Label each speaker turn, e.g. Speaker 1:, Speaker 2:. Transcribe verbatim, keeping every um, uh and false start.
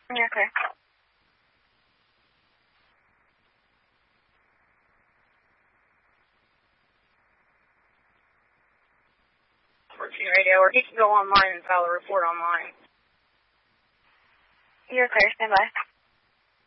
Speaker 1: Yeah, okay. Virginia Radio, or he can go online and file a report online. You're okay. Stand by.